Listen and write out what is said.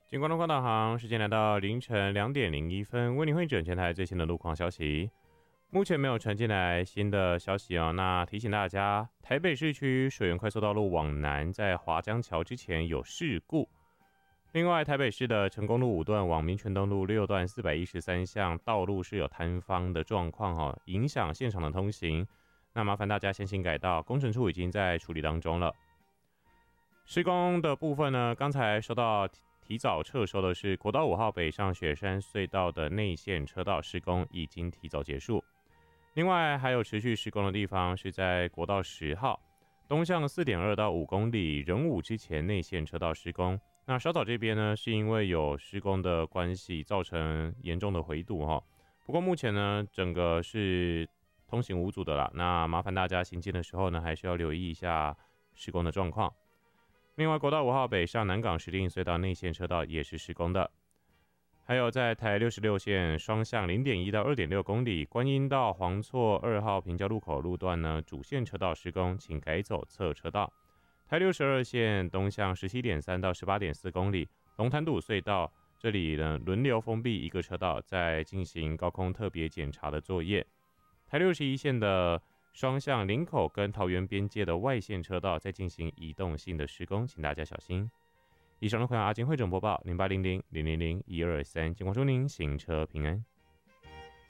经关路况导航，时间来到凌晨2点01分，为您会整全台最新的路况消息。目前没有传进来新的消息哦。那提醒大家，台北市区水源快速道路往南，在华江桥之前有事故。另外，台北市的成功路5段往民权东路6段413巷道路是有坍方的状况哦，影响现场的通行。那麻烦大家先行改道，工程处已经在处理当中了。施工的部分呢，刚才收到提早撤收的是国道5号北上雪山隧道的内线车道施工已经提早结束。另外还有持续施工的地方是在国道10号东向4.2到5公里仁武之前内线车道施工。那稍早这边呢，是因为有施工的关系造成严重的回堵哈。不过目前呢，整个是通行无阻的啦。那麻烦大家行进的时候呢，还是要留意一下施工的状况。另外，国道5号北上南港石碇隧道内线车道也是施工的。还有在台66线双向0.1到2.6公里观音到黄厝2号平交路口路段呢，主线车道施工，请改走侧车道。台62线东向17.3到18.4公里龙潭堵隧道，这里呢轮流封闭一个车道，在进行高空特别检查的作业。台61线的双向林口跟桃园边界的外线车道在进行移动性的施工，请大家小心。以上的款阿金会诊播报0800000123，警广祝您行车平安。